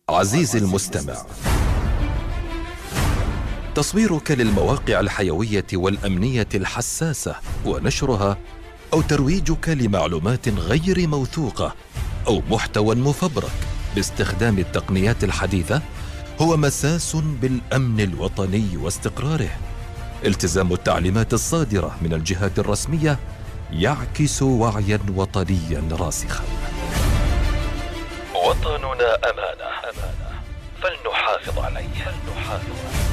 عزيزي المستمع، تصويرك للمواقع الحيوية والأمنية الحساسة ونشرها أو ترويجك لمعلومات غير موثوقة أو محتوى مفبرك باستخدام التقنيات الحديثة هو مساس بالأمن الوطني واستقراره. التزام التعليمات الصادرة من الجهات الرسمية يعكس وعيا وطنيا راسخا. وطننا أمانة فلنحافظ عليه.